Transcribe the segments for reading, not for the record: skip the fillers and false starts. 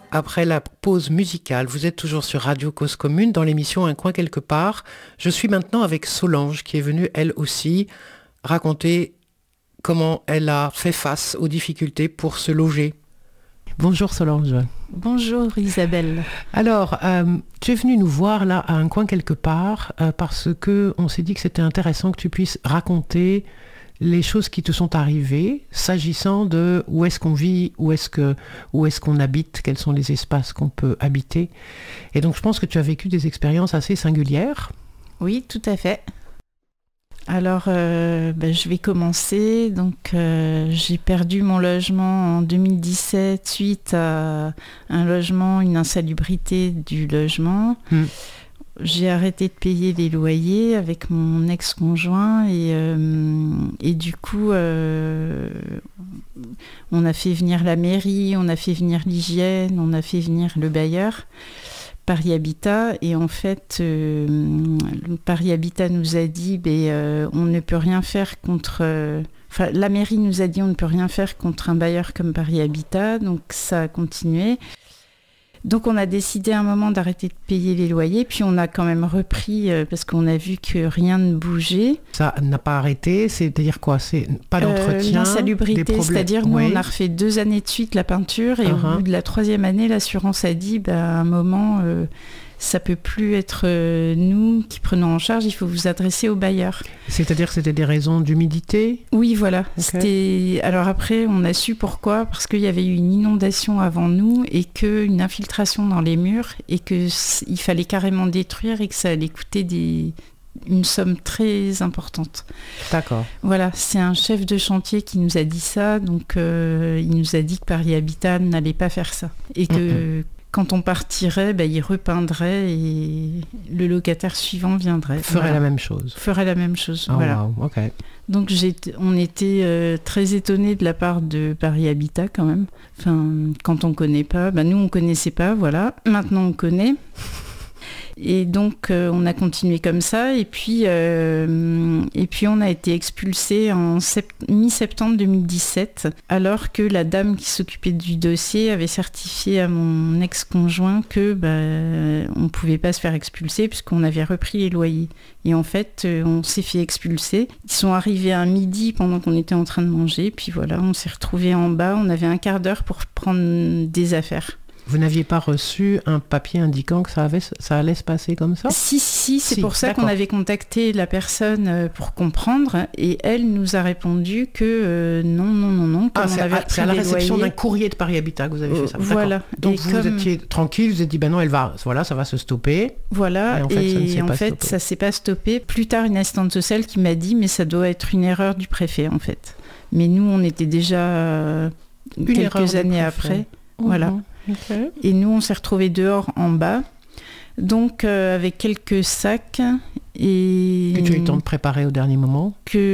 Après la pause musicale, vous êtes toujours sur Radio Cause Commune dans l'émission Un coin quelque part. Je suis maintenant avec Solange qui est venue elle aussi raconter comment elle a fait face aux difficultés pour se loger. Bonjour Solange. Bonjour Isabelle. Alors, tu es venue nous voir là à Un coin quelque part parce que on s'est dit que c'était intéressant que tu puisses raconter les choses qui te sont arrivées, s'agissant de où est-ce qu'on vit, où est-ce qu'on habite, quels sont les espaces qu'on peut habiter. Et donc je pense que tu as vécu des expériences assez singulières. Oui, tout à fait. Alors, je vais commencer. Donc, j'ai perdu mon logement en 2017 suite à un logement, une insalubrité du logement. J'ai arrêté de payer les loyers avec mon ex-conjoint et du coup, on a fait venir la mairie, on a fait venir l'hygiène, on a fait venir le bailleur, Paris Habitat. Et en fait, Paris Habitat nous a dit on ne peut rien faire contre... la mairie nous a dit on ne peut rien faire contre un bailleur comme Paris Habitat, donc ça a continué. Donc on a décidé à un moment d'arrêter de payer les loyers, puis on a quand même repris parce qu'on a vu que rien ne bougeait. Ça n'a pas arrêté, c'est-à-dire quoi ? C'est pas d'entretien, l'insalubrité, des problèmes. C'est-à-dire nous on a refait 2 années de suite la peinture et au bout de la 3e année, l'assurance a dit à un moment ça peut plus être nous qui prenons en charge, il faut vous adresser au bailleur. C'est-à-dire que c'était des raisons d'humidité ? Oui, voilà. Okay. Alors après, on a su pourquoi, parce qu'il y avait eu une inondation avant nous et une infiltration dans les murs et qu'il fallait carrément détruire et que ça allait coûter une somme très importante. D'accord. Voilà, c'est un chef de chantier qui nous a dit ça, donc il nous a dit que Paris Habitat n'allait pas faire ça et que quand on partirait, il repeindrait et le locataire suivant viendrait. Ferait la même chose. Voilà. Wow, ok. Donc on était très étonnés de la part de Paris Habitat quand même. Enfin, quand on connaît pas, nous on connaissait pas, voilà. Maintenant on connaît. Et donc on a continué comme ça et puis on a été expulsés en mi-septembre 2017 alors que la dame qui s'occupait du dossier avait certifié à mon ex-conjoint que on pouvait pas se faire expulser puisqu'on avait repris les loyers. Et en fait on s'est fait expulser. Ils sont arrivés à midi pendant qu'on était en train de manger, puis voilà, on s'est retrouvés en bas, on avait un quart d'heure pour prendre des affaires. Vous n'aviez pas reçu un papier indiquant que ça allait se passer comme ça ? Si, c'est pour ça qu'on avait contacté la personne pour comprendre et elle nous a répondu que non. C'est à la réception d'un courrier de Paris Habitat que vous avez fait ça. Voilà. Donc vous étiez tranquille, vous vous êtes dit ça va se stopper. Voilà, et en fait ça s'est pas stoppé. Plus tard, une assistante sociale qui m'a dit mais ça doit être une erreur du préfet en fait. Mais nous on était déjà quelques années après. Voilà. Okay. Et nous, on s'est retrouvés dehors en bas, donc avec quelques sacs. Et que tu as eu le temps de préparer au dernier moment ?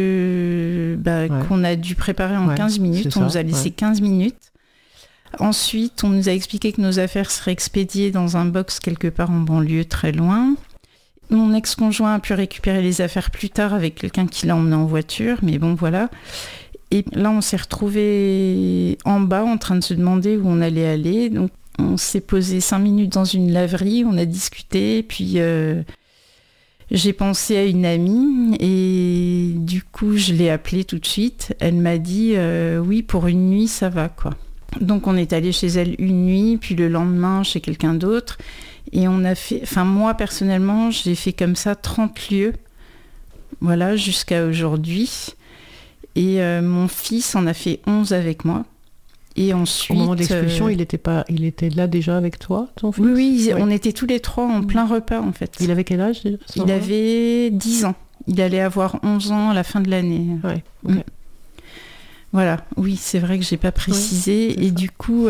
Qu'on a dû préparer en 15 minutes. On nous a laissé 15 minutes. Ensuite, on nous a expliqué que nos affaires seraient expédiées dans un box quelque part en banlieue, très loin. Mon ex-conjoint a pu récupérer les affaires plus tard avec quelqu'un qui l'a emmené en voiture, mais bon, voilà. Et là, on s'est retrouvés en bas en train de se demander où on allait aller. Donc, on s'est posé 5 minutes dans une laverie, on a discuté, puis j'ai pensé à une amie et du coup, je l'ai appelée tout de suite. Elle m'a dit oui, pour une nuit, ça va, quoi. Donc, on est allé chez elle une nuit, puis le lendemain, chez quelqu'un d'autre. Et on a fait... moi, personnellement, j'ai fait comme ça 30 lieux, voilà, jusqu'à aujourd'hui. Et mon fils en a fait 11 avec moi. Et ensuite... Au moment de l'expulsion, il était là déjà avec toi, ton fils ? Oui, on était tous les 3 en plein repas, en fait. Il avait quel âge déjà ? Il avait 10 ans. Il allait avoir 11 ans à la fin de l'année. Ouais, okay. Voilà, oui, c'est vrai que je n'ai pas précisé. Oui, et du coup,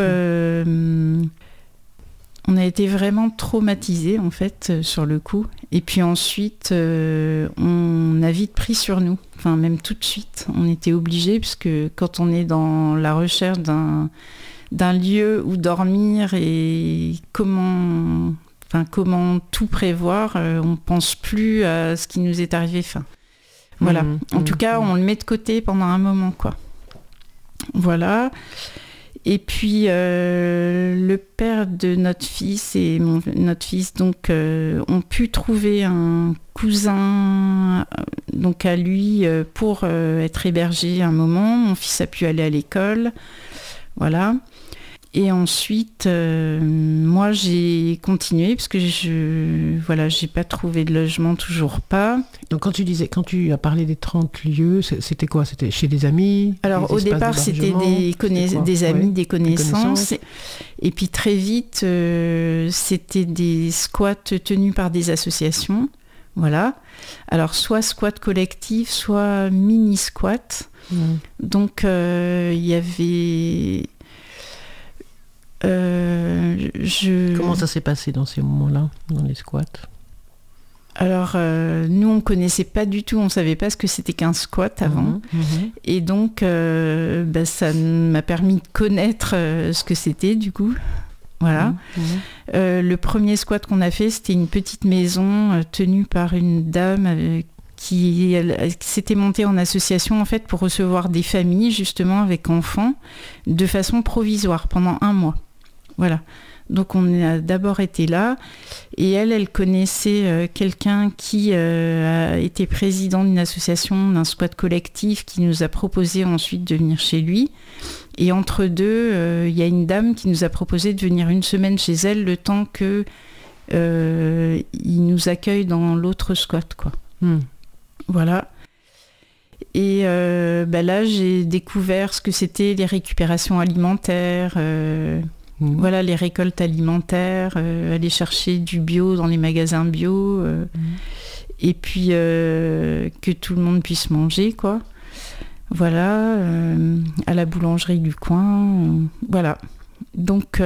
on a été vraiment traumatisés, en fait, sur le coup. Et puis ensuite, on a vite pris sur nous. Enfin, même tout de suite, on était obligés, puisque quand on est dans la recherche d'un lieu où dormir et comment tout prévoir, on ne pense plus à ce qui nous est arrivé. Voilà. En tout cas, on le met de côté pendant un moment, quoi. Voilà. Et puis le père de notre fils et notre fils donc ont pu trouver un cousin donc à lui pour être hébergé un moment. Mon fils a pu aller à l'école, voilà. Et ensuite, moi, j'ai continué parce que j'ai pas trouvé de logement, toujours pas. Donc, quand tu as parlé des 30 lieux, c'était quoi? C'était chez des amis? Alors, au départ, c'était des amis, des connaissances. Et puis, très vite, c'était des squats tenus par des associations. Voilà. Alors, soit squat collectif, soit mini-squat. Donc, il y avait... Comment ça s'est passé dans ces moments-là, dans les squats? Alors, nous, on ne connaissait pas du tout, on ne savait pas ce que c'était qu'un squat avant. Et donc, ça m'a permis de connaître ce que c'était, du coup. Voilà. Le premier squat qu'on a fait, c'était une petite maison tenue par une dame qui s'était montée en association, en fait, pour recevoir des familles, justement, avec enfants, de façon provisoire, pendant 1 mois. Voilà. Donc on a d'abord été là et elle connaissait quelqu'un qui a été président d'une association, d'un squat collectif, qui nous a proposé ensuite de venir chez lui. Et entre deux, il y a une dame qui nous a proposé de venir 1 semaine chez elle, le temps que il nous accueille dans l'autre squat, quoi. Voilà. Et là, j'ai découvert ce que c'était les récupérations alimentaires, voilà, les récoltes alimentaires, aller chercher du bio dans les magasins bio, et puis que tout le monde puisse manger, quoi. Voilà, à la boulangerie du coin, voilà. Donc,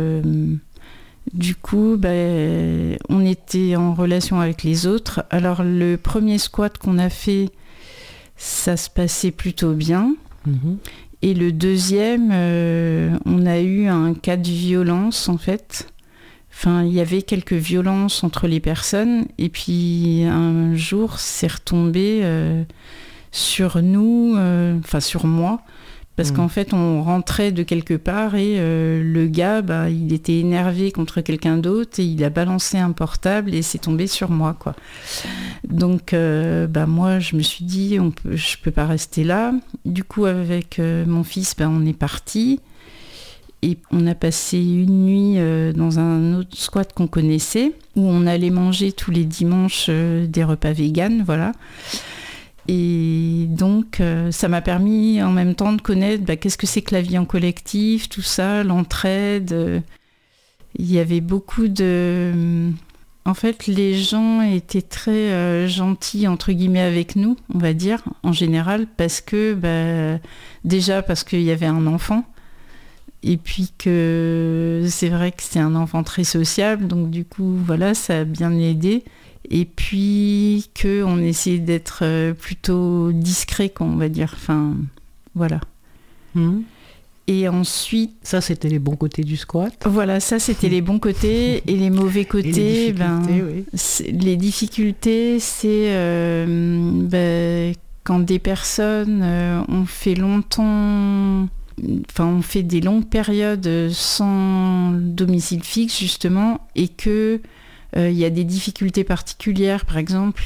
du coup, on était en relation avec les autres. Alors, le premier squat qu'on a fait, ça se passait plutôt bien. Et le deuxième, on a eu un cas de violence, en fait. Enfin, il y avait quelques violences entre les personnes. Et puis, un jour, c'est retombé sur nous, sur moi. Parce qu'en fait, on rentrait de quelque part et le gars, il était énervé contre quelqu'un d'autre et il a balancé un portable et c'est tombé sur moi, quoi. Donc, moi, je me suis dit, je peux pas rester là. Du coup, avec mon fils, on est parti et on a passé une nuit dans un autre squat qu'on connaissait où on allait manger tous les dimanches des repas véganes, voilà. Et donc, ça m'a permis en même temps de connaître qu'est-ce que c'est que la vie en collectif, tout ça, l'entraide. Il y avait beaucoup de... En fait, les gens étaient très gentils, entre guillemets, avec nous, on va dire, en général, parce que, déjà parce qu'il y avait un enfant, et puis que c'est vrai que c'est un enfant très sociable, donc du coup, voilà, ça a bien aidé. Et puis qu'on essayait d'être plutôt discret, on va dire. Enfin, voilà. Et ensuite... Ça, c'était les bons côtés du squat. Voilà, ça, c'était les bons côtés. Et les mauvais côtés, et les difficultés, oui. Les difficultés, c'est quand des personnes ont fait longtemps... Enfin, on fait des longues périodes sans domicile fixe, justement, et que... Il y a des difficultés particulières, par exemple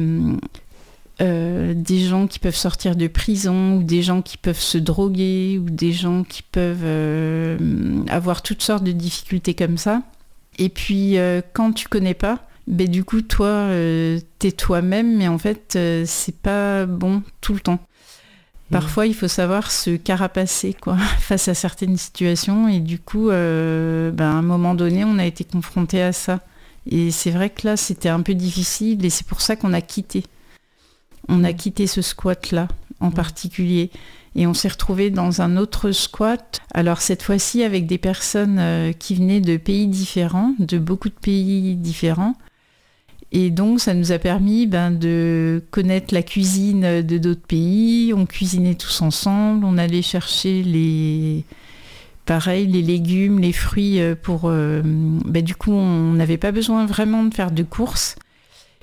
des gens qui peuvent sortir de prison ou des gens qui peuvent se droguer ou des gens qui peuvent avoir toutes sortes de difficultés comme ça. Et puis quand tu connais pas, du coup toi t'es toi-même, mais en fait c'est pas bon tout le temps. Parfois, il faut savoir se carapacer, quoi, face à certaines situations. Et du coup, à un moment donné, on a été confronté à ça. Et c'est vrai que là, c'était un peu difficile et c'est pour ça qu'on a quitté. On a quitté ce squat-là, en particulier. Et on s'est retrouvés dans un autre squat. Alors cette fois-ci, avec des personnes qui venaient de pays différents, de beaucoup de pays différents. Et donc, ça nous a permis de connaître la cuisine de d'autres pays. On cuisinait tous ensemble. On allait chercher les légumes, les fruits pour... du coup, on n'avait pas besoin vraiment de faire de courses.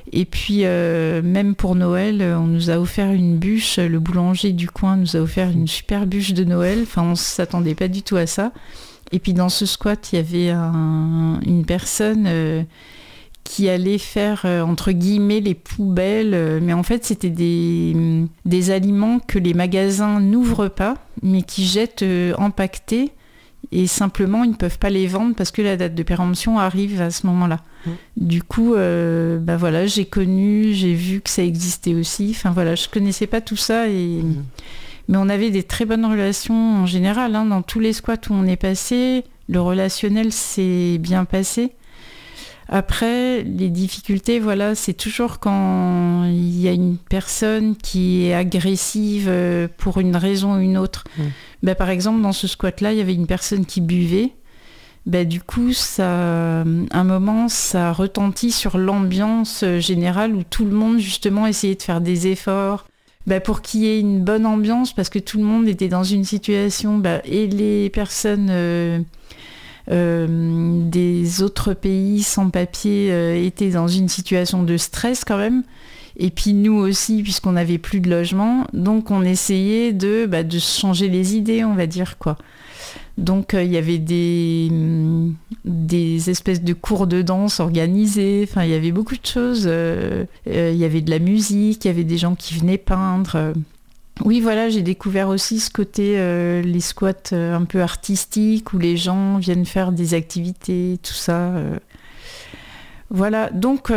Et puis, même pour Noël, on nous a offert une bûche. Le boulanger du coin nous a offert une super bûche de Noël. Enfin, on ne s'attendait pas du tout à ça. Et puis, dans ce squat, il y avait une personne qui allait faire, entre guillemets, les poubelles. Mais en fait, c'était des aliments que les magasins n'ouvrent pas, mais qui jettent empaquetés. Et simplement, ils ne peuvent pas les vendre parce que la date de péremption arrive à ce moment-là. Du coup, voilà, j'ai vu que ça existait aussi. Enfin voilà, je ne connaissais pas tout ça. Mais on avait des très bonnes relations en général. Dans tous les squats où on est passé, le relationnel s'est bien passé. Après, les difficultés, voilà, c'est toujours quand il y a une personne qui est agressive pour une raison ou une autre. Par exemple, dans ce squat-là, il y avait une personne qui buvait. Du coup, à un moment, ça retentit sur l'ambiance générale où tout le monde, justement, essayait de faire des efforts pour qu'il y ait une bonne ambiance, parce que tout le monde était dans une situation, et les personnes des autres pays sans papier étaient dans une situation de stress quand même. Et puis nous aussi, puisqu'on n'avait plus de logement, donc on essayait de changer les idées, on va dire, quoi. Donc il y avait des espèces de cours de danse organisés, enfin il y avait beaucoup de choses. Il y avait de la musique, il y avait des gens qui venaient peindre. Oui, voilà, j'ai découvert aussi ce côté, les squats un peu artistiques, où les gens viennent faire des activités, tout ça. Voilà, donc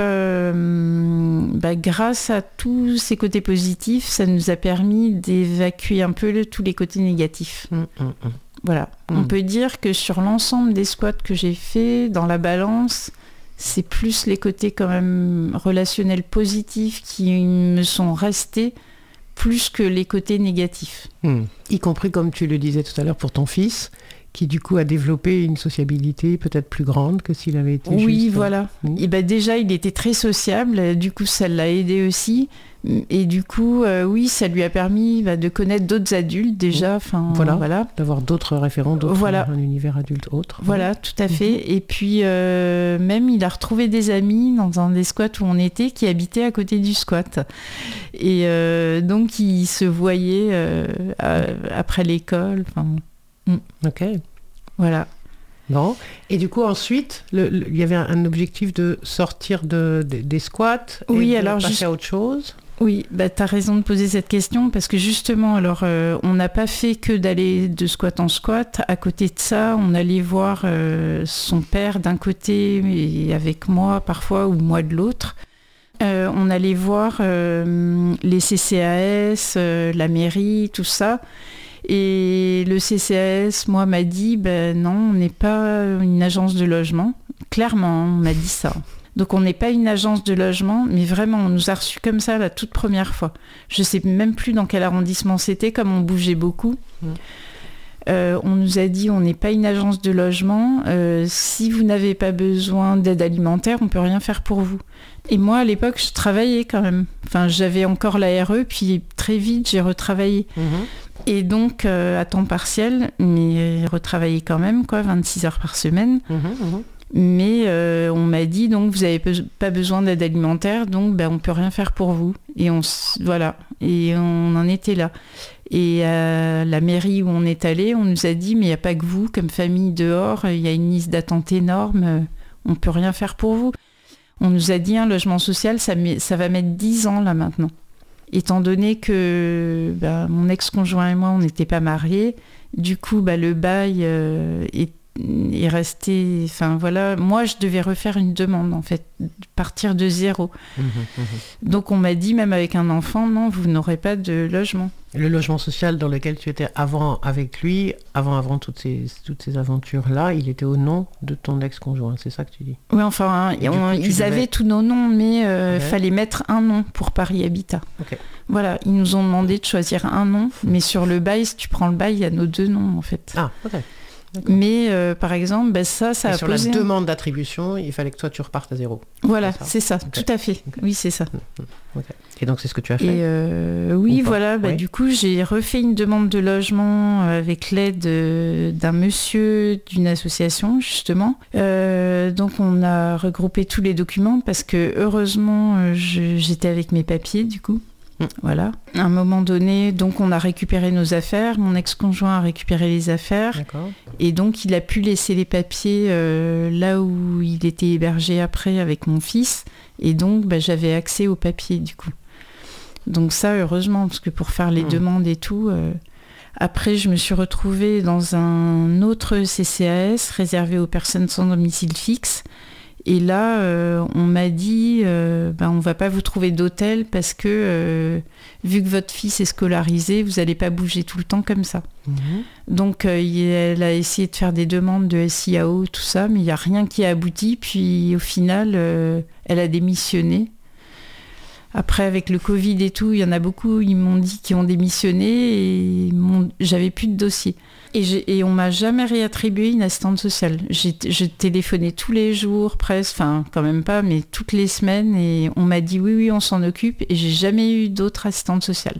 grâce à tous ces côtés positifs, ça nous a permis d'évacuer un peu tous les côtés négatifs. Voilà, on peut dire que sur l'ensemble des squats que j'ai fait, dans la balance, c'est plus les côtés quand même relationnels positifs qui me sont restés, plus que les côtés négatifs. Y compris, comme tu le disais tout à l'heure, pour ton fils, qui du coup a développé une sociabilité peut-être plus grande que s'il avait été Oui, voilà. Et déjà, il était très sociable, du coup ça l'a aidé aussi. Et du coup, oui, ça lui a permis de connaître d'autres adultes déjà. Voilà, d'avoir d'autres référents, un univers adulte autre. Voilà, tout à fait. Et puis, même, il a retrouvé des amis dans un des squats où on était qui habitaient à côté du squat. Et donc, ils se voyaient après l'école. Ok. Voilà. Bon. Et du coup, ensuite, il y avait un objectif de sortir des squats et de passer à autre chose. Oui, tu as raison de poser cette question parce que justement, alors, on n'a pas fait que d'aller de squat en squat. À côté de ça, on allait voir son père d'un côté et avec moi parfois ou moi de l'autre. On allait voir les CCAS, la mairie, tout ça. Et le CCAS, moi, m'a dit, non, on n'est pas une agence de logement. Clairement, on m'a dit ça. Donc, on n'est pas une agence de logement, mais vraiment, on nous a reçus comme ça la toute première fois. Je ne sais même plus dans quel arrondissement c'était, comme on bougeait beaucoup. On nous a dit, on n'est pas une agence de logement. Si vous n'avez pas besoin d'aide alimentaire, on ne peut rien faire pour vous. Et moi, à l'époque, je travaillais quand même. Enfin, j'avais encore la RE, puis très vite, j'ai retravaillé. Et donc, à temps partiel, mais retravailler quand même, 26 heures par semaine. Mais on m'a dit, donc, vous n'avez pas besoin d'aide alimentaire, donc on ne peut rien faire pour vous. Et voilà. Et on en était là. Et à la mairie où on est allé, on nous a dit, mais il n'y a pas que vous, comme famille dehors, il y a une liste d'attente énorme, on ne peut rien faire pour vous. On nous a dit, un logement social, ça va mettre 10 ans là maintenant. Étant donné que mon ex-conjoint et moi, on n'était pas mariés, du coup, le bail est resté... Enfin, voilà, moi, je devais refaire une demande, en fait, partir de zéro. Donc, on m'a dit, même avec un enfant, non, vous n'aurez pas de logement. Le logement social dans lequel tu étais avant avec lui, avant toutes ces aventures-là, il était au nom de ton ex-conjoint, c'est ça que tu dis? Oui, enfin, ils avaient tous nos noms, mais fallait mettre un nom pour Paris Habitat. Okay. Voilà, ils nous ont demandé de choisir un nom, mais sur le bail, si tu prends le bail, il y a nos deux noms, en fait. Ah, ok. Mais par exemple, ça a sur posé... la demande d'attribution, il fallait que toi tu repartes à zéro. Voilà, c'est ça, tout à fait. Okay. Oui, c'est ça. Okay. Et donc c'est ce que tu as fait. Et oui, voilà. Oui. Du coup, j'ai refait une demande de logement avec l'aide d'un monsieur d'une association, justement. Donc on a regroupé tous les documents parce que heureusement, j'étais avec mes papiers, du coup. Voilà. À un moment donné, donc on a récupéré nos affaires. Mon ex-conjoint a récupéré les affaires. D'accord. Et donc il a pu laisser les papiers là où il était hébergé après avec mon fils. Et donc j'avais accès aux papiers du coup. Donc ça, heureusement, parce que pour faire les demandes et tout... Après, je me suis retrouvée dans un autre CCAS réservé aux personnes sans domicile fixe. Et là, on m'a dit, on va pas vous trouver d'hôtel parce que vu que votre fils est scolarisé, vous n'allez pas bouger tout le temps comme ça. Donc, elle a essayé de faire des demandes de SIAO, tout ça, mais il n'y a rien qui a abouti. Puis, au final, elle a démissionné. Après, avec le Covid et tout, il y en a beaucoup, ils m'ont dit qu'ils ont démissionné et j'avais plus de dossier. Et on m'a jamais réattribué une assistante sociale. Je téléphonais tous les jours, presque, enfin quand même pas, mais toutes les semaines, et on m'a dit oui, on s'en occupe, et j'ai jamais eu d'autre assistante sociale.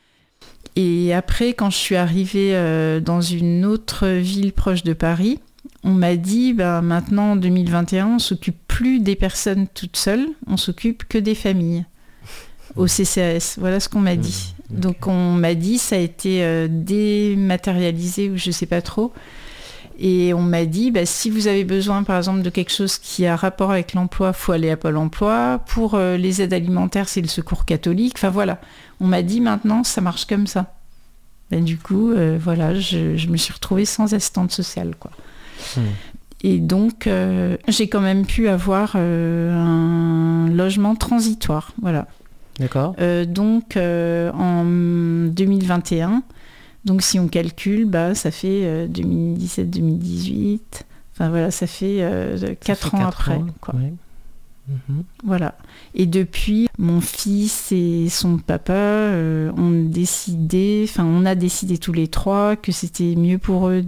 Et après, quand je suis arrivée dans une autre ville proche de Paris, on m'a dit, maintenant en 2021, on s'occupe plus des personnes toutes seules, on s'occupe que des familles. Au CCAS, voilà ce qu'on m'a dit. Okay. Donc on m'a dit, ça a été dématérialisé ou je sais pas trop. Et on m'a dit, si vous avez besoin par exemple de quelque chose qui a rapport avec l'emploi, faut aller à Pôle emploi. Pour les aides alimentaires, c'est le Secours catholique. Enfin voilà, on m'a dit maintenant ça marche comme ça. Du coup, voilà, je me suis retrouvée sans assistante sociale, quoi. Et donc, j'ai quand même pu avoir un logement transitoire, voilà. D'accord. Donc en 2021, donc si on calcule, ça fait 2017-2018, enfin voilà, ça fait 4 ans après. Quoi. Ouais. Voilà. Et depuis, mon fils et son papa on a décidé tous les trois que c'était mieux pour eux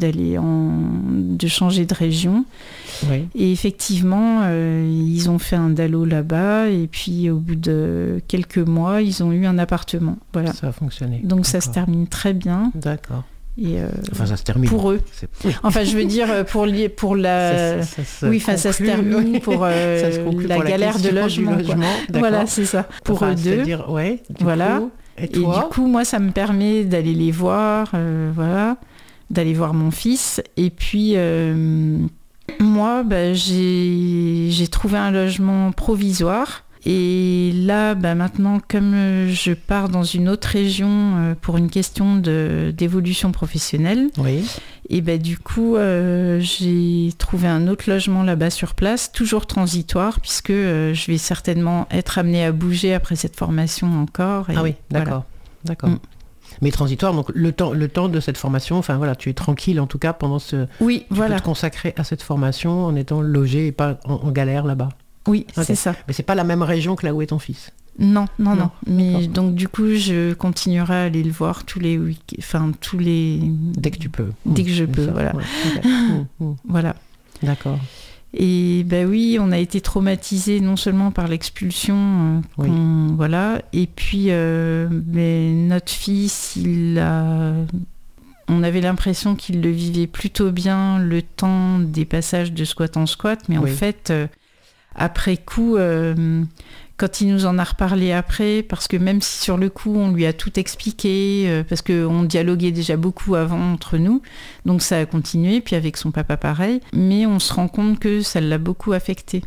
de changer de région. Oui. Et effectivement, ils ont fait un DALO là-bas et puis au bout de quelques mois, ils ont eu un appartement. Voilà. Ça a fonctionné. Donc ça se termine très bien. D'accord. Et ça se termine. Pour eux. Enfin, je veux dire, pour la... Oui, ça se termine pour la galère de logement. Voilà, c'est ça. Pour eux deux. Voilà. Et du coup, moi, ça me permet d'aller les voir, d'aller voir mon fils. Et puis, moi, j'ai trouvé un logement provisoire. Et là, maintenant, comme je pars dans une autre région pour une question d'évolution professionnelle, et du coup, j'ai trouvé un autre logement là-bas sur place, toujours transitoire, puisque je vais certainement être amenée à bouger après cette formation encore. Ah oui, d'accord. Voilà. D'accord. Mais transitoire, donc le temps de cette formation, enfin voilà, tu es tranquille en tout cas pendant ce... Oui, voilà. Tu peux te consacrer à cette formation en étant logé et pas en galère là-bas. Oui, c'est ça. Mais c'est pas la même région que là où est ton fils. Non. Mais donc du coup, je continuerai à aller le voir tous les dès que tu peux. Dès que je peux, voilà. Ouais, okay. Voilà. D'accord. Et on a été traumatisés non seulement par l'expulsion, voilà, et puis notre fils, on avait l'impression qu'il le vivait plutôt bien le temps des passages de squat en squat, mais en fait, après coup, quand il nous en a reparlé après, parce que même si sur le coup on lui a tout expliqué, parce qu'on dialoguait déjà beaucoup avant entre nous, donc ça a continué, puis avec son papa pareil, mais on se rend compte que ça l'a beaucoup affecté.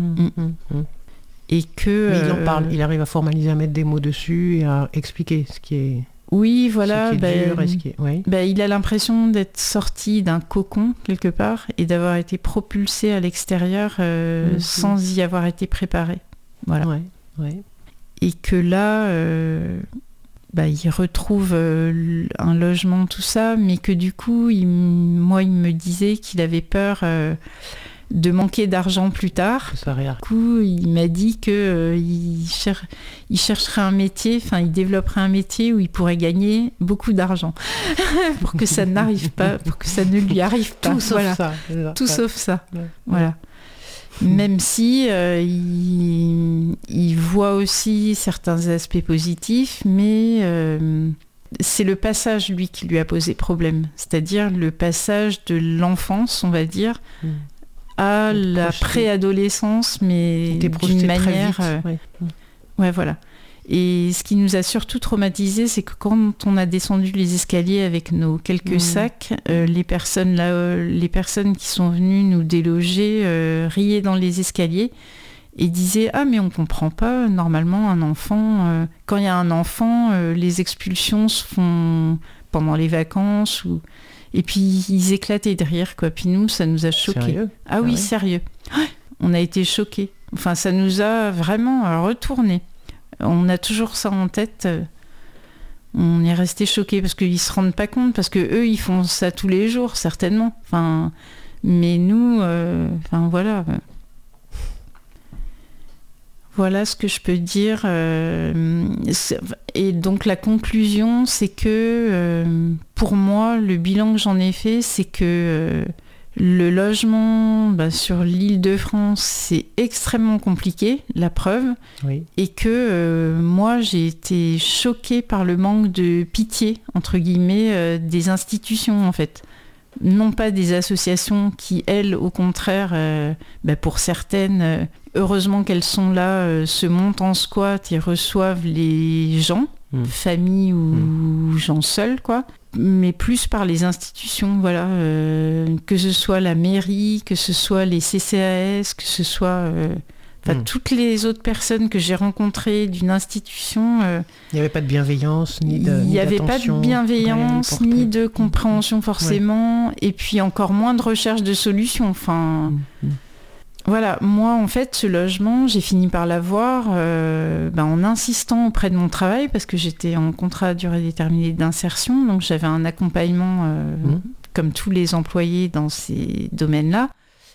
Et que... Mais il en parle, il arrive à formaliser, à mettre des mots dessus et à expliquer ce qui est... Oui, voilà. Ce qui est dur et ce qui est... il a l'impression d'être sorti d'un cocon quelque part et d'avoir été propulsé à l'extérieur sans y avoir été préparé. Voilà. Ouais. Et que là, il retrouve un logement, tout ça, mais que du coup, il me disait qu'il avait peur de manquer d'argent plus tard. Du coup, il m'a dit que il chercherait un métier, enfin, il développerait un métier où il pourrait gagner beaucoup d'argent pour que ça n'arrive pas, pour que ça ne lui arrive pas. Tout sauf ça. Tout sauf ça. Ouais. Voilà. Même si il voit aussi certains aspects positifs, mais c'est le passage, lui, qui lui a posé problème. C'est-à-dire le passage de l'enfance, on va dire, à la préadolescence, mais d'une manière... Ouais, voilà. Et ce qui nous a surtout traumatisé, c'est que quand on a descendu les escaliers avec nos quelques sacs, les personnes qui sont venues nous déloger riaient dans les escaliers et disaient « Ah, mais on comprend pas, normalement, un enfant... quand il y a un enfant, les expulsions se font pendant les vacances. » Et puis, ils éclataient de rire, quoi. Puis nous, ça nous a choqués. Sérieux ? Ah oui, sérieux. On a été choqués. Enfin, ça nous a vraiment retournés. On a toujours ça en tête. On est resté choqués parce qu'ils se rendent pas compte, parce que eux, ils font ça tous les jours, certainement. Enfin, mais nous, voilà. Voilà ce que je peux dire. Et donc la conclusion, c'est que pour moi, le bilan que j'en ai fait, c'est que le logement sur l'Île-de-France, c'est extrêmement compliqué, la preuve. Oui. Et que moi, j'ai été choquée par le manque de pitié, entre guillemets, des institutions, en fait. Non pas des associations qui, elles, au contraire, pour certaines, heureusement qu'elles sont là, se montent en squat et reçoivent les gens, famille ou gens seuls, quoi. Mais plus par les institutions, voilà, que ce soit la mairie, que ce soit les CCAS, que ce soit toutes les autres personnes que j'ai rencontrées d'une institution. Il n'y avait pas de bienveillance, ni d'attention. Il n'y avait pas de bienveillance, ni de compréhension forcément, et puis encore moins de recherche de solutions. Enfin, voilà, moi en fait, ce logement, j'ai fini par l'avoir en insistant auprès de mon travail, parce que j'étais en contrat à durée déterminée d'insertion, donc j'avais un accompagnement comme tous les employés dans ces domaines-là.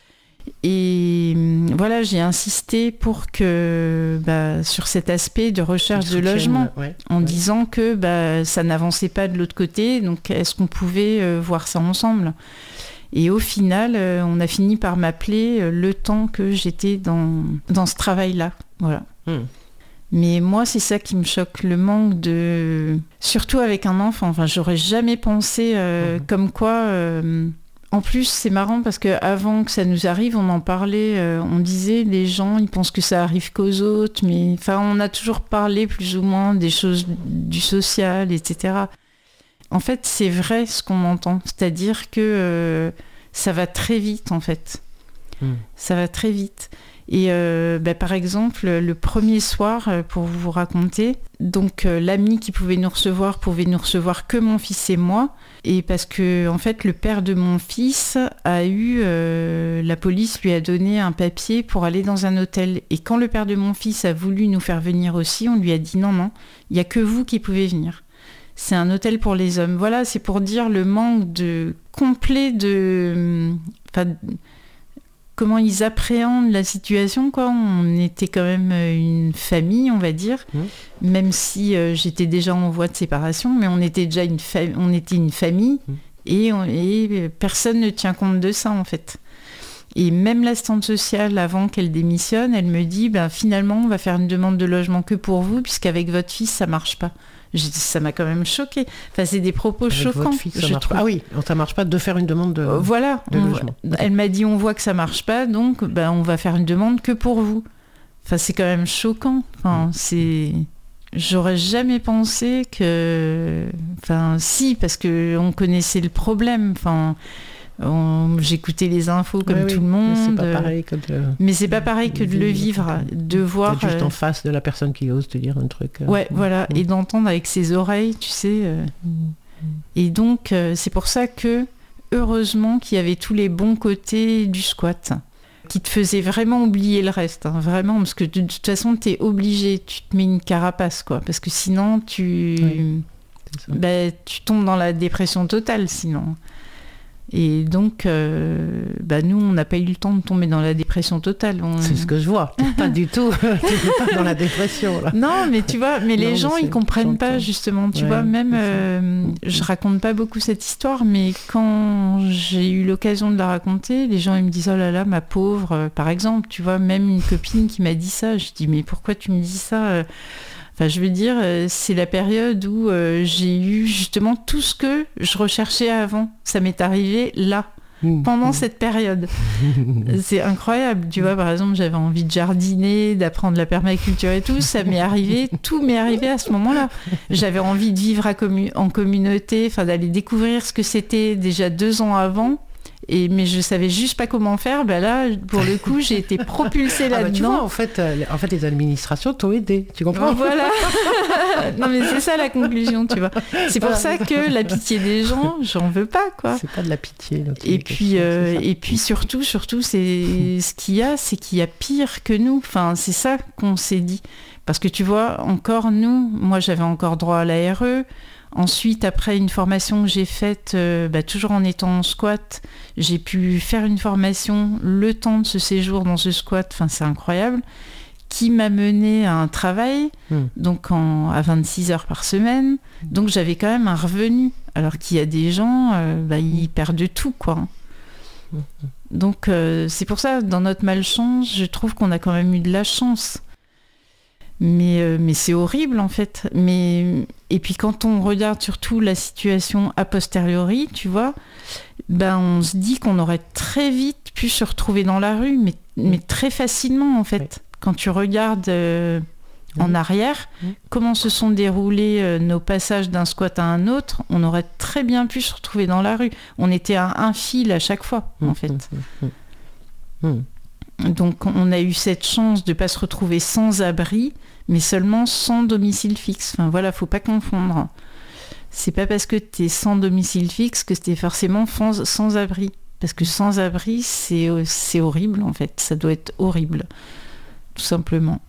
Et voilà, j'ai insisté pour que sur cet aspect de recherche de logement, en disant que ça n'avançait pas de l'autre côté, donc est-ce qu'on pouvait voir ça ensemble ? Et au final, on a fini par m'appeler le temps que j'étais dans ce travail-là. Voilà. Mais moi, c'est ça qui me choque, le manque de... Surtout avec un enfant. Enfin, j'aurais jamais pensé comme quoi... En plus, c'est marrant parce qu'avant que ça nous arrive, on en parlait, on disait, les gens, ils pensent que ça arrive qu'aux autres, mais enfin, on a toujours parlé plus ou moins des choses du social, etc. En fait, c'est vrai ce qu'on entend, c'est-à-dire que ça va très vite, en fait. Ça va très vite. Et par exemple, le premier soir, pour vous raconter, donc l'ami qui pouvait nous recevoir que mon fils et moi, et parce que en fait le père de mon fils a eu, la police lui a donné un papier pour aller dans un hôtel. Et quand le père de mon fils a voulu nous faire venir aussi, on lui a dit non, il n'y a que vous qui pouvez venir. C'est un hôtel pour les hommes. Voilà, c'est pour dire le manque complet de... comment ils appréhendent la situation, quoi. On était quand même une famille, on va dire, même si j'étais déjà en voie de séparation, mais on était déjà une famille, et personne ne tient compte de ça, en fait. Et même l'assistante sociale, avant qu'elle démissionne, elle me dit, finalement, on va faire une demande de logement que pour vous, puisqu'avec votre fils, ça marche pas. Ça m'a quand même choquée. Enfin, c'est des propos choquants. Ah oui, ça marche pas de faire une demande de logement. Elle m'a dit, on voit que ça marche pas, donc on va faire une demande que pour vous. Enfin, c'est quand même choquant. Enfin, j'aurais jamais pensé que... Enfin, si, parce qu'on connaissait le problème. Enfin... J'écoutais les infos comme tout le monde. Mais c'est pas pareil que de le vivre, de voir juste en face de la personne qui ose te dire un truc. Voilà, et d'entendre avec ses oreilles, tu sais. Et donc c'est pour ça que heureusement qu'il y avait tous les bons côtés du squat, qui te faisaient vraiment oublier le reste, vraiment, parce que de toute façon t'es obligé, tu te mets une carapace, quoi, parce que sinon tu tombes dans la dépression totale, sinon. Et donc, nous, on n'a pas eu le temps de tomber dans la dépression totale. C'est ce que je vois. Pas du tout. Tu n'es pas dans la dépression, là. Non, mais tu vois, les gens, ils comprennent pas, justement. Tu vois, même, je raconte pas beaucoup cette histoire, mais quand j'ai eu l'occasion de la raconter, les gens, ils me disent, oh là là, ma pauvre, par exemple, tu vois, même une copine qui m'a dit ça, je dis, mais pourquoi tu me dis ça ? Enfin, je veux dire, c'est la période où j'ai eu justement tout ce que je recherchais avant. Ça m'est arrivé là, pendant cette période. C'est incroyable. Tu vois, par exemple, j'avais envie de jardiner, d'apprendre la permaculture et tout. Ça m'est arrivé, tout m'est arrivé à ce moment-là. J'avais envie de vivre en communauté, enfin d'aller découvrir ce que c'était déjà 2 ans avant. Mais je savais juste pas comment faire. Là, pour le coup, j'ai été propulsée là-dedans. Tu vois, en fait, les administrations t'ont aidé. Tu comprends ? Voilà. Non, mais c'est ça la conclusion, tu vois. C'est pour ça que la pitié des gens, j'en veux pas, quoi. C'est pas de la pitié. Là, et puis surtout, c'est ce qu'il y a, c'est qu'il y a pire que nous. Enfin, c'est ça qu'on s'est dit. Parce que tu vois, encore nous, moi, j'avais encore droit à l'ARE. Ensuite, après une formation que j'ai faite, toujours en étant en squat, j'ai pu faire une formation le temps de ce séjour dans ce squat, enfin c'est incroyable, qui m'a mené à un travail, donc à 26 heures par semaine. Donc j'avais quand même un revenu, alors qu'il y a des gens, ils perdent tout, quoi. Donc c'est pour ça, dans notre malchance, je trouve qu'on a quand même eu de la chance. Mais c'est horrible en fait. Et puis quand on regarde surtout la situation a posteriori, tu vois, on se dit qu'on aurait très vite pu se retrouver dans la rue, mais très facilement en fait. Oui. Quand tu regardes en arrière, comment se sont déroulés nos passages d'un squat à un autre, on aurait très bien pu se retrouver dans la rue. On était à un fil à chaque fois en fait. Donc on a eu cette chance de ne pas se retrouver sans abri, mais seulement sans domicile fixe. Enfin voilà, faut pas confondre. C'est pas parce que tu es sans domicile fixe que tu es forcément sans abri. Parce que sans abri, c'est horrible en fait. Ça doit être horrible, tout simplement.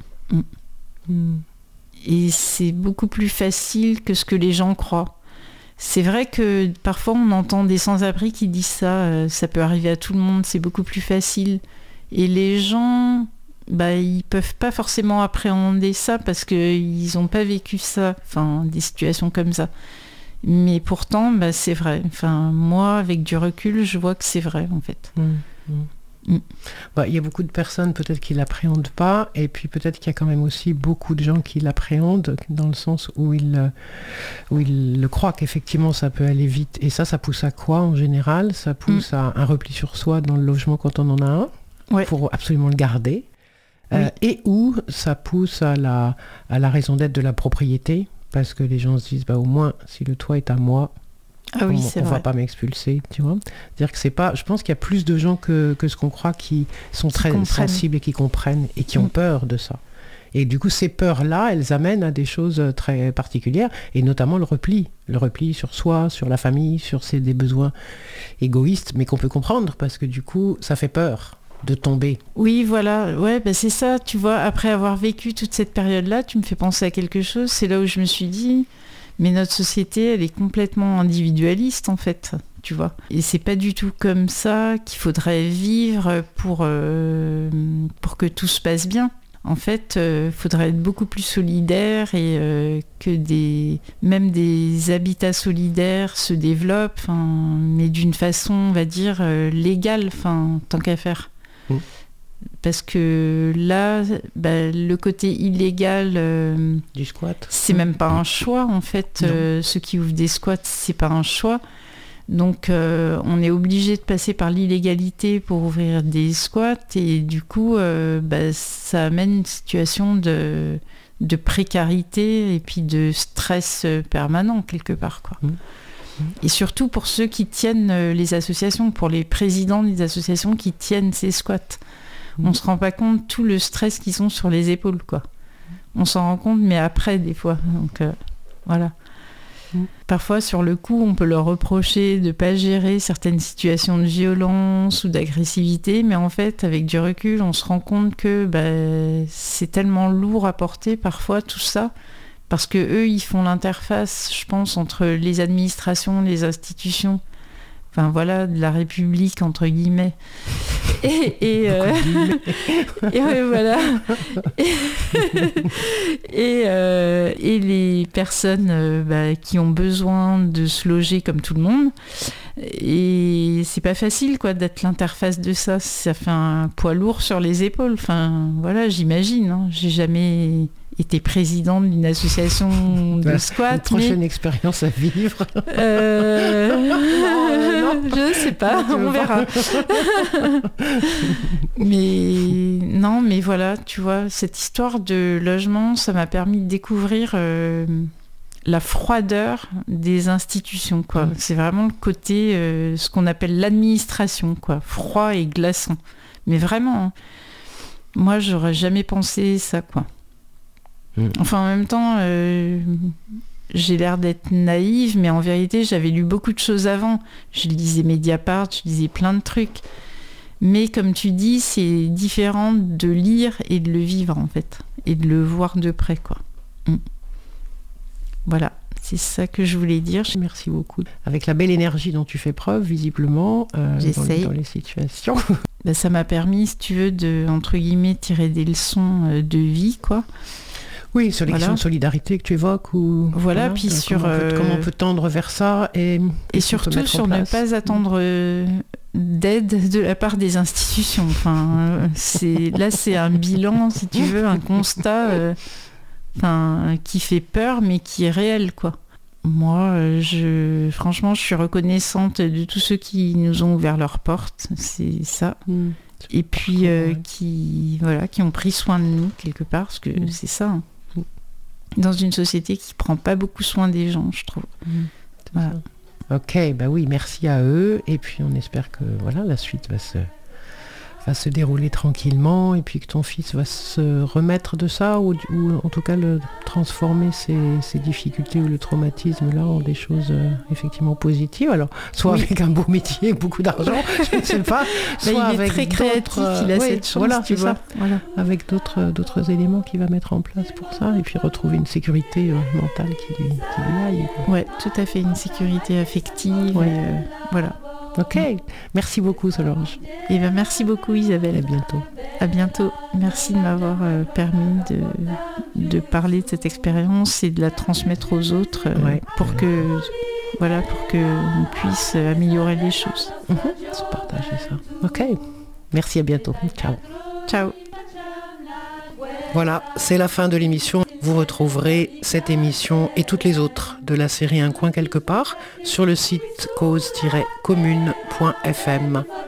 Et c'est beaucoup plus facile que ce que les gens croient. C'est vrai que parfois on entend des sans-abri qui disent ça, ça peut arriver à tout le monde, c'est beaucoup plus facile. Et les gens, ils peuvent pas forcément appréhender ça parce qu'ils n'ont pas vécu ça, enfin des situations comme ça. Mais pourtant, c'est vrai. Enfin, moi, avec du recul, je vois que c'est vrai en fait. Il y a beaucoup de personnes peut-être qui l'appréhendent pas, et puis peut-être qu'il y a quand même aussi beaucoup de gens qui l'appréhendent dans le sens où ils le croient qu'effectivement ça peut aller vite. Et ça pousse à quoi en général ? Ça pousse à un repli sur soi dans le logement quand on en a un. Ouais. Pour absolument le garder, et où ça pousse à la raison d'être de la propriété, parce que les gens se disent au moins si le toit est à moi, on va pas m'expulser, tu vois. C'est-à-dire que c'est pas, je pense qu'il y a plus de gens que ce qu'on croit qui sont très sensibles et qui comprennent et qui ont peur de ça. Et du coup, ces peurs-là, elles amènent à des choses très particulières, et notamment le repli sur soi, sur la famille, sur des besoins égoïstes, mais qu'on peut comprendre, parce que du coup, ça fait peur de tomber. Oui, voilà. Ouais, c'est ça, tu vois, après avoir vécu toute cette période-là, tu me fais penser à quelque chose. C'est là où je me suis dit, mais notre société, elle est complètement individualiste, en fait, tu vois. Et c'est pas du tout comme ça qu'il faudrait vivre pour que tout se passe bien. En fait, faudrait être beaucoup plus solidaire et que même des habitats solidaires se développent, mais d'une façon, on va dire, légale, tant qu'à faire. Parce que là, le côté illégal du squat, c'est même pas un choix en fait. Ceux qui ouvrent des squats, c'est pas un choix. Donc on est obligé de passer par l'illégalité pour ouvrir des squats, et du coup ça amène une situation de précarité et puis de stress permanent quelque part, quoi. Et surtout pour ceux qui tiennent les associations, pour les présidents des associations qui tiennent ces squats. On se rend pas compte tout le stress qu'ils ont sur les épaules, quoi. On s'en rend compte, mais après, des fois. Donc, voilà. Parfois, sur le coup, on peut leur reprocher de ne pas gérer certaines situations de violence ou d'agressivité, mais en fait, avec du recul, on se rend compte que c'est tellement lourd à porter, parfois, tout ça. Parce que eux, ils font l'interface, je pense, entre les administrations, les institutions, enfin voilà, de la République entre guillemets. Et voilà. Et les personnes qui ont besoin de se loger comme tout le monde. Et c'est pas facile quoi d'être l'interface de ça. Ça fait un poids lourd sur les épaules. Enfin voilà, j'imagine. Hein. J'ai jamais été présidente d'une association de squat. Une prochaine expérience à vivre. Je sais pas, on verra. mais voilà, tu vois, cette histoire de logement, ça m'a permis de découvrir la froideur des institutions, quoi. C'est vraiment le côté, ce qu'on appelle l'administration, quoi, froid et glaçant. Mais vraiment, hein, moi, j'aurais jamais pensé ça, quoi. Enfin, en même temps, j'ai l'air d'être naïve, mais en vérité, j'avais lu beaucoup de choses avant. Je lisais Mediapart, je lisais plein de trucs. Mais comme tu dis, c'est différent de lire et de le vivre, en fait. Et de le voir de près, quoi. Voilà, c'est ça que je voulais dire. Merci beaucoup. Avec la belle énergie dont tu fais preuve, visiblement, dans les situations. Ça m'a permis, si tu veux, de, entre guillemets, tirer des leçons de vie, quoi. Oui, sur les questions de solidarité que tu évoques. Voilà, puis sur... Comment on peut tendre vers ça et surtout sur ne pas attendre d'aide de la part des institutions. Enfin, c'est un bilan, si tu veux, un constat qui fait peur, mais qui est réel, quoi. Moi, franchement, je suis reconnaissante de tous ceux qui nous ont ouvert leurs portes, c'est ça. Et puis, qui ont pris soin de nous, quelque part, parce que c'est ça. Hein. Dans une société qui prend pas beaucoup soin des gens, je trouve. Voilà. Ok, oui, merci à eux. Et puis on espère que la suite va se dérouler tranquillement et puis que ton fils va se remettre de ça ou en tout cas transformer ces difficultés ou le traumatisme là en des choses effectivement positives. Alors soit avec un beau métier, beaucoup d'argent, je ne sais pas, soit il est très créatif, il a cette chance, tu vois. Voilà. Avec d'autres éléments qu'il va mettre en place pour ça et puis retrouver une sécurité mentale qui lui aille. Ouais, tout à fait, une sécurité affective. Ouais. Voilà. Ok, merci beaucoup Solange. Merci beaucoup Isabelle. À bientôt. À bientôt. Merci de m'avoir permis de parler de cette expérience et de la transmettre aux autres pour que on puisse améliorer les choses. Se partager ça. Ok, merci, à bientôt. Ciao. Ciao. Voilà, c'est la fin de l'émission. Vous retrouverez cette émission et toutes les autres de la série Un coin quelque part sur le site cause-commune.fm.